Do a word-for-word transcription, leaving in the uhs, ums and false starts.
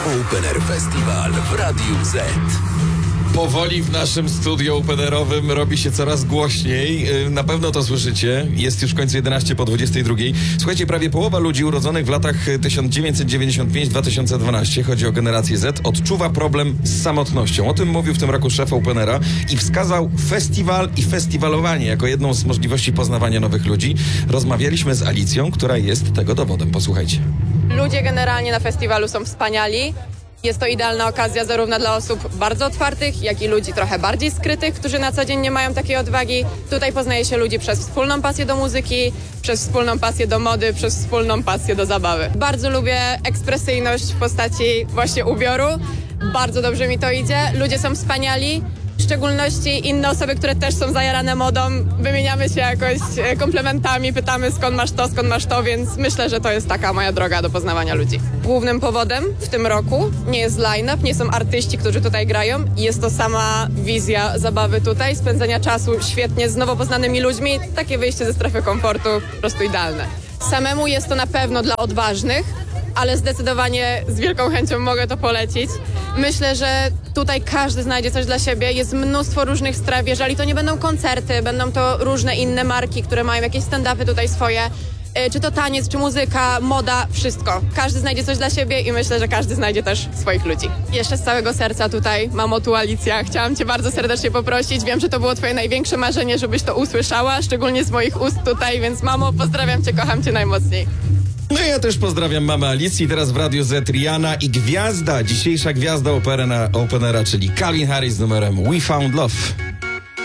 Open Air Festival w Radiu Z. Powoli w naszym studiu openerowym robi się coraz głośniej. Na pewno to słyszycie. Jest już w końcu jedenaście po dwudziestej drugiej. Słuchajcie, prawie połowa ludzi urodzonych w latach tysiąc dziewięćset dziewięćdziesiąt pięć do dwa tysiące dwanaście, chodzi o generację Z, odczuwa problem z samotnością. O tym mówił w tym roku szef Openera i wskazał festiwal i festiwalowanie jako jedną z możliwości poznawania nowych ludzi. Rozmawialiśmy z Alicją, która jest tego dowodem. Posłuchajcie. Ludzie generalnie na festiwalu są wspaniali. Jest to idealna okazja zarówno dla osób bardzo otwartych, jak i ludzi trochę bardziej skrytych, którzy na co dzień nie mają takiej odwagi. Tutaj poznaje się ludzi przez wspólną pasję do muzyki, przez wspólną pasję do mody, przez wspólną pasję do zabawy. Bardzo lubię ekspresyjność w postaci właśnie ubioru. Bardzo dobrze mi to idzie. Ludzie są wspaniali. W szczególności inne osoby, które też są zajarane modą, wymieniamy się jakoś komplementami, pytamy skąd masz to, skąd masz to, więc myślę, że to jest taka moja droga do poznawania ludzi. Głównym powodem w tym roku nie jest line-up, nie są artyści, którzy tutaj grają, jest to sama wizja zabawy tutaj, spędzenia czasu świetnie z nowo poznanymi ludźmi, takie wyjście ze strefy komfortu po prostu idealne. Samemu jest to na pewno dla odważnych, ale zdecydowanie z wielką chęcią mogę to polecić. Myślę, że tutaj każdy znajdzie coś dla siebie. Jest mnóstwo różnych stref. Jeżeli to nie będą koncerty, będą to różne inne marki, które mają jakieś stand-upy tutaj swoje. Czy to taniec, czy muzyka, moda, wszystko. Każdy znajdzie coś dla siebie i myślę, że każdy znajdzie też swoich ludzi. Jeszcze z całego serca tutaj, mamo, tu Alicja, chciałam Cię bardzo serdecznie poprosić. Wiem, że to było Twoje największe marzenie, żebyś to usłyszała, szczególnie z moich ust tutaj, więc mamo, pozdrawiam Cię, kocham Cię najmocniej. No i ja też pozdrawiam mamę Alicji. Teraz w Radiu Z Rihanna i gwiazda, dzisiejsza gwiazda Openera, Openera, czyli Calvin Harris z numerem We Found Love.